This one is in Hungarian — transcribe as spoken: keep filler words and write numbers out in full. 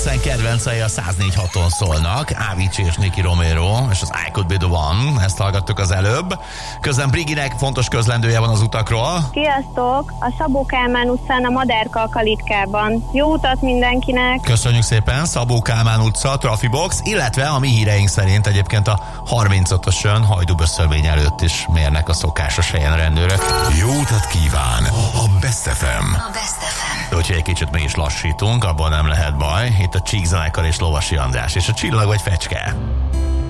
Kedvencei a száz négy haton szólnak, Avicii és Nicky Romero, és az I Could Be The One, ezt hallgattuk az előbb. Közben Briginek fontos közlendője van az utakról. Sziasztok! A Szabó Kálmán utcán a Madárka a Kalitkában. Jó utat mindenkinek! Köszönjük szépen, Szabó Kálmán utca, Trafibox, illetve a mi híreink szerint egyébként a harmincötösön Hajdú-Böszörmény előtt is mérnek a szokásos helyen a rendőrök. Jó utat kíván a Best ef em. A Best ef em. Úgyhogy egy kicsit mi is lassítunk, abban nem lehet baj. Itt a Csík zenekar és Lovasi András és a Csillag vagy Fecske.